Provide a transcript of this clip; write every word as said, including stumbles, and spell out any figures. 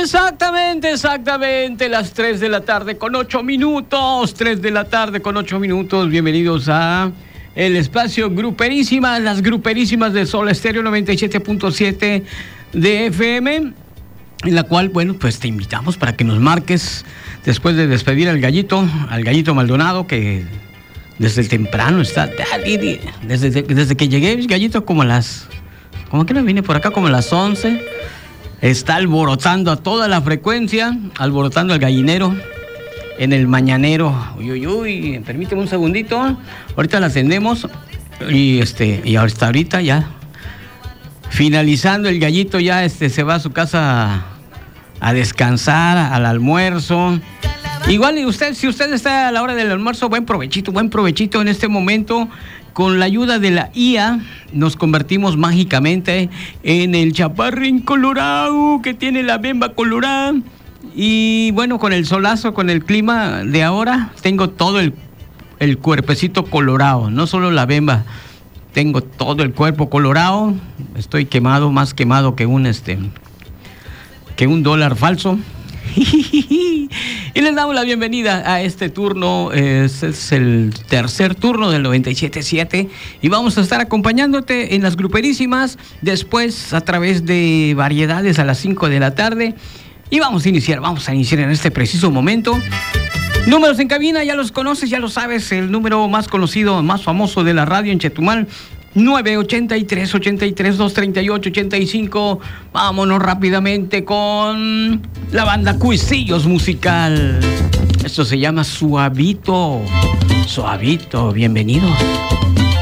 Exactamente, exactamente, las tres de la tarde con ocho minutos, tres de la tarde con ocho minutos, bienvenidos a el espacio Gruperísimas, las Gruperísimas de Sol Estéreo noventa y siete punto siete de F M, en la cual, bueno, pues te invitamos para que nos marques después de despedir al gallito, al gallito Maldonado, que desde temprano está, desde, desde que llegué, gallito, como a las, como que no vine por acá, como a las once. Está alborotando a toda la frecuencia, alborotando al gallinero en el mañanero. Uy, uy, uy, permíteme un segundito. Ahorita la atendemos y este y hasta ahorita ya finalizando el gallito ya este se va a su casa a descansar, al almuerzo. Igual y usted, si usted está a la hora del almuerzo, buen provechito, buen provechito en este momento. Con la ayuda de la I A nos convertimos mágicamente en el chaparrín colorado que tiene la bemba colorada. Y bueno, con el solazo, con el clima de ahora, tengo todo el, el cuerpecito colorado, no solo la bemba, tengo todo el cuerpo colorado. Estoy quemado, más quemado que un este que un dólar falso. Y les damos la bienvenida a este turno, es, es el tercer turno del noventa y siete punto siete y vamos a estar acompañándote en las Gruperísimas, después a través de variedades a las cinco de la tarde y vamos a iniciar, vamos a iniciar en este preciso momento. Números en cabina, ya los conoces, ya lo sabes, el número más conocido, más famoso de la radio en Chetumal, nueve ochenta y tres, ochenta y tres, doscientos treinta y ocho, ochenta y cinco. Vámonos rápidamente con la banda Cuisillos Musical. Esto se llama Suavito. Suavito, bienvenidos.